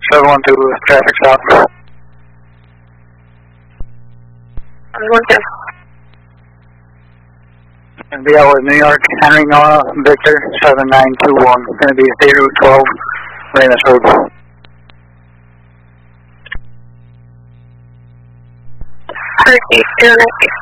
712 traffic stop. 712. Gonna be out with New York, Henry Noah, Victor, 7921. Gonna be State Route 12, Ramus Road. Hurricane 09.